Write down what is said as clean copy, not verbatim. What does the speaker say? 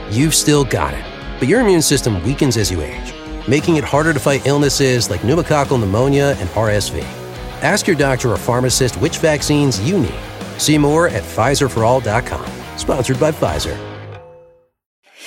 You've still got it, but your immune system weakens as you age, making it harder to fight illnesses like pneumococcal pneumonia and RSV. Ask your doctor or pharmacist which vaccines you need. See more at PfizerForAll.com. Sponsored by Pfizer.